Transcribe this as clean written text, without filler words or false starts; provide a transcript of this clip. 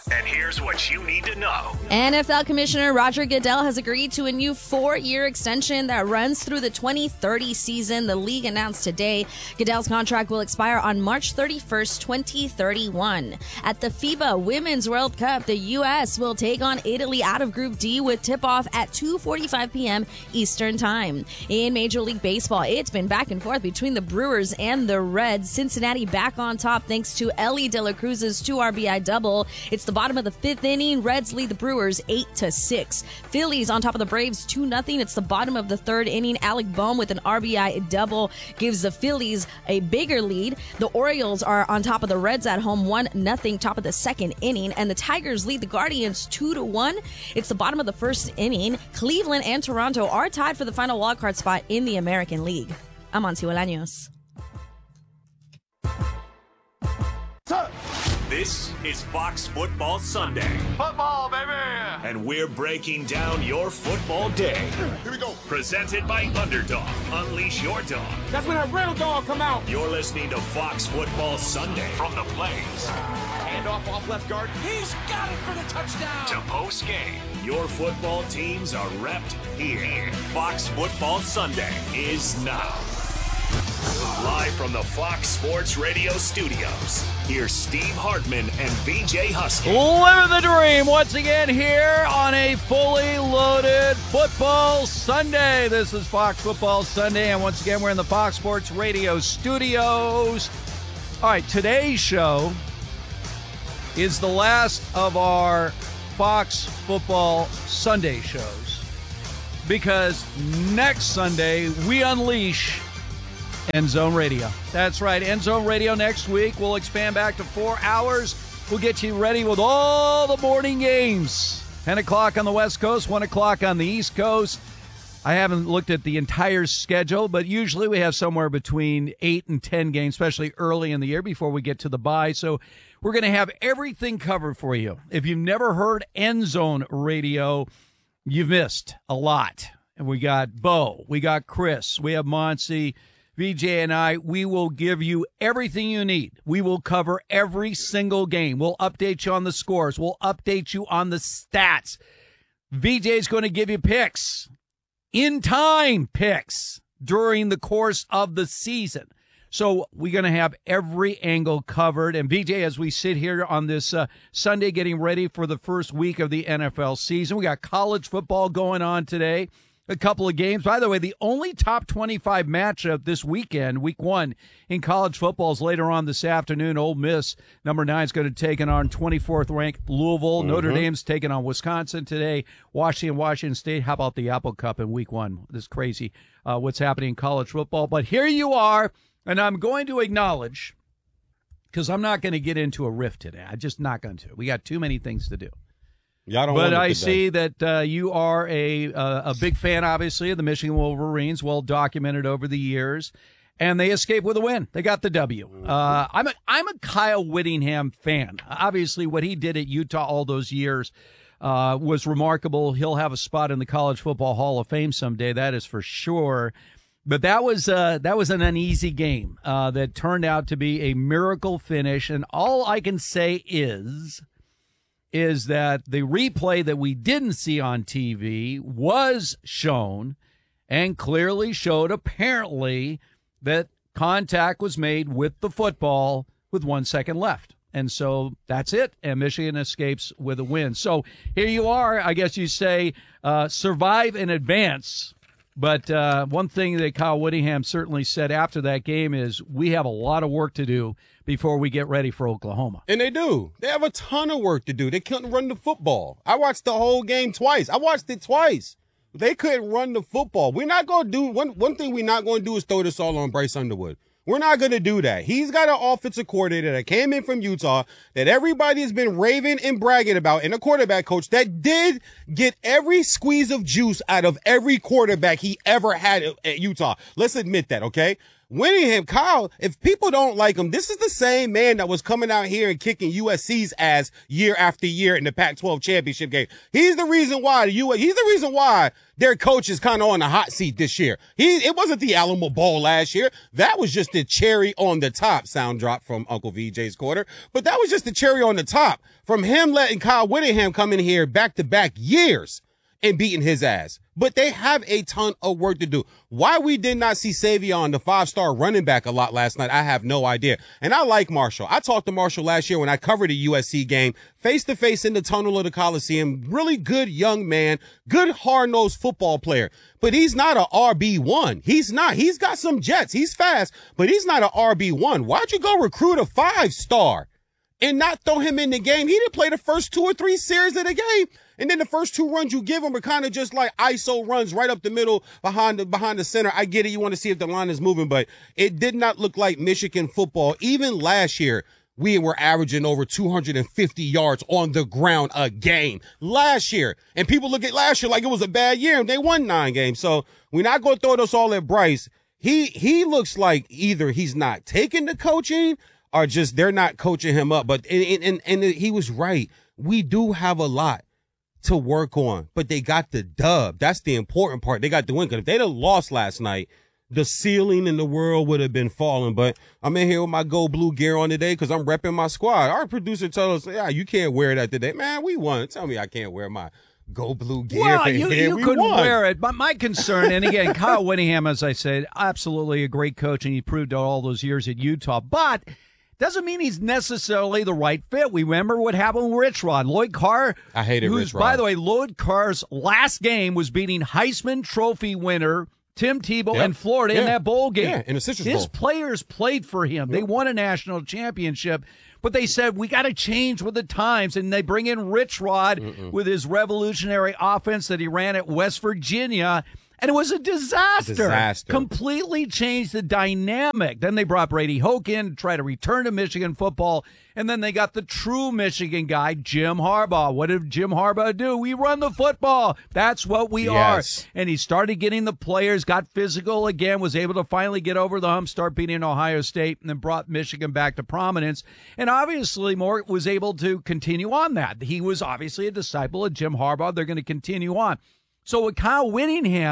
And here's what you need to know. NFL Commissioner Roger Goodell has agreed to a new 4-year extension that runs through the 2030 season. The league announced today Goodell's contract will expire on March 31st, 2031. At the FIBA Women's World Cup, the U.S. will take on Italy out of Group D with tip-off at 2:45 p.m. Eastern Time. In Major League Baseball, it's been back and forth between the Brewers and the Reds. Cincinnati back on top thanks to Elly De La Cruz's 2 RBI double. It's the bottom of the 5th inning. Reds lead the Brewers 8-6. Phillies on top of the Braves 2-0. It's the bottom of the 3rd inning. Alec Bohm with an RBI double gives the Phillies a bigger lead. The Orioles are on top of the Reds at home 1-0, top of the 2nd inning. And the Tigers lead the Guardians 2-1. It's the bottom of the 1st inning. Cleveland and Toronto are tied for the final wildcard spot in the American League. I'm Amancio Bolaños. This is Fox Football Sunday. Football, baby! And we're breaking down your football day. Here we go. Presented by Underdog. Unleash your dog. That's when a real dog come out. You're listening to Fox Football Sunday. From the Blaze. Handoff off left guard. He's got it for the touchdown. To post game. Your football teams are repped here. Fox Football Sunday is now. Live from the Fox Sports Radio studios, here's Steve Hartman and VJ Husky. Living the dream once again here on a fully loaded football Sunday. This is Fox Football Sunday, and once again we're in the Fox Sports Radio studios. All right, today's show is the last of our Fox Football Sunday shows because next Sunday we unleash End Zone Radio. That's right, End Zone Radio next week. We'll expand back to 4 hours. We'll get you ready with all the morning games. 10 o'clock on the West Coast, 1 o'clock on the East Coast. I haven't looked at the entire schedule, but usually we have somewhere between 8 and 10 games, especially early in the year before we get to the bye. So we're going to have everything covered for you. If you've never heard End Zone Radio, you've missed a lot. And we got Bo, we got Chris, we have Monsi, VJ and I. We will give you everything you need. We will cover every single game. We'll update you on the scores. We'll update you on the stats. VJ is going to give you picks, in-time picks, during the course of the season. So we're going to have every angle covered. And VJ, as we sit here on this Sunday getting ready for the first week of the NFL season, we got college football going on today. A couple of games. By the way, the only top 25 matchup this weekend, week 1 in college football, is later on this afternoon. Ole Miss, number 9, is going to take on 24th ranked Louisville. Notre Dame's taking on Wisconsin today. Washington State. How about the Apple Cup in week 1? This is crazy what's happening in college football. But here you are, and I'm going to acknowledge, because I'm not going to get into a riff today. I'm just not going to. We got too many things to do. But I see that you are a big fan, obviously, of the Michigan Wolverines, well documented over the years, and they escaped with a win. They got the W. I'm a Kyle Whittingham fan. Obviously, what he did at Utah all those years was remarkable. He'll have a spot in the College Football Hall of Fame someday, that is for sure. But that was an uneasy game that turned out to be a miracle finish, and all I can say is that the replay that we didn't see on TV was shown and clearly showed apparently that contact was made with the football with 1 second left. And so that's it, and Michigan escapes with a win. So here you are, I guess you say, survive and advance. But one thing that Kyle Whittingham certainly said after that game is we have a lot of work to do before we get ready for Oklahoma. And they do. They have a ton of work to do. They couldn't run the football. I watched the whole game twice. I watched it twice. They couldn't run the football. We're not going to do one thing we're not going to do is throw this all on Bryce Underwood. We're not going to do that. He's got an offensive coordinator that came in from Utah that everybody has been raving and bragging about, and a quarterback coach that did get every squeeze of juice out of every quarterback he ever had at Utah. Let's admit that, okay? Whittingham, Kyle, if people don't like him, this is the same man that was coming out here and kicking USC's ass year after year in the Pac-12 championship game. He's the reason why their coach is kind of on the hot seat this year. It wasn't the Alamo Bowl last year. That was just the cherry on the top. Sound drop from Uncle VJ's quarter. But that was just the cherry on the top from him letting Kyle Whittingham come in here back-to-back years and beating his ass. But they have a ton of work to do. Why we did not see Savion, the 5-star running back, a lot last night, I have no idea. And I like Marshall. I talked to Marshall last year when I covered a USC game, face-to-face in the tunnel of the Coliseum. Really good young man, good hard-nosed football player. But he's not an RB1. He's not. He's got some jets. He's fast, but he's not an RB1. Why'd you go recruit a 5-star and not throw him in the game? He didn't play the first 2 or 3 series of the game. And then the first 2 runs you give him are kind of just like ISO runs right up the middle behind the center. I get it. You want to see if the line is moving, but it did not look like Michigan football. Even last year, we were averaging over 250 yards on the ground a game last year. And people look at last year like it was a bad year, and they won 9 games. So we're not going to throw this all at Bryce. He looks like either he's not taking the coaching or just they're not coaching him up. But and he was right. We do have a lot to work on, but they got the dub. That's the important part. They got the win. Because if they'd have lost last night, the ceiling in the world would have been falling. But I'm in here with my Go Blue gear on today because I'm repping my squad. Our producer told us, yeah, you can't wear that today. Man, we won. Tell me I can't wear my Go Blue gear. Well, you couldn't wear it. But my concern, and again, Kyle Whittingham, as I said, absolutely a great coach, and he proved all those years at Utah. But doesn't mean he's necessarily the right fit. We remember what happened with Rich Rod. Lloyd Carr. I hated Rich Rod. By the way, Lloyd Carr's last game was beating Heisman Trophy winner Tim Tebow in Florida in that bowl game. Yeah, in the Citrus Bowl. His players played for him. They won a national championship. But they said, we got to change with the times. And they bring in Rich Rod with his revolutionary offense that he ran at West Virginia. And it was a disaster. Completely changed the dynamic. Then they brought Brady Hoke in to try to return to Michigan football. And then they got the true Michigan guy, Jim Harbaugh. What did Jim Harbaugh do? We run the football. That's what we are. And he started getting the players, got physical again, was able to finally get over the hump, start beating Ohio State, and then brought Michigan back to prominence. And obviously, Moore was able to continue on that. He was obviously a disciple of Jim Harbaugh. They're going to continue on. So with Kyle Whittingham,